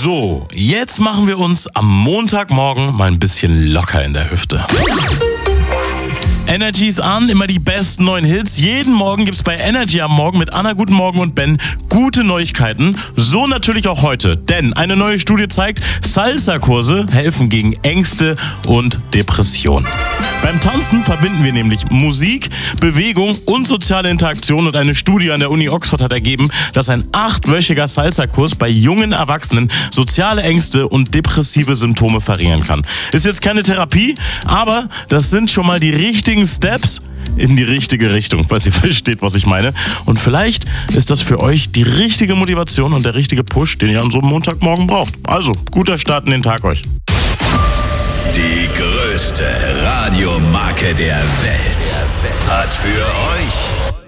So, jetzt machen wir uns am Montagmorgen mal ein bisschen locker in der Hüfte. Energy ist an, immer die besten neuen Hits. Jeden Morgen gibt's bei Energy am Morgen mit Anna Guten Morgen und Ben gute Neuigkeiten. So natürlich auch heute, denn eine neue Studie zeigt, Salsa-Kurse helfen gegen Ängste und Depressionen. Beim Tanzen verbinden wir nämlich Musik, Bewegung und soziale Interaktion, und eine Studie an der Uni Oxford hat ergeben, dass ein 8-wöchiger Salsa-Kurs bei jungen Erwachsenen soziale Ängste und depressive Symptome verringern kann. Ist jetzt keine Therapie, aber das sind schon mal die richtigen Steps in die richtige Richtung, falls ihr versteht, was ich meine. Und vielleicht ist das für euch die richtige Motivation und der richtige Push, den ihr an so einem Montagmorgen braucht. Also, guter Start in den Tag euch. Die größte Radiomarke der Welt hat für euch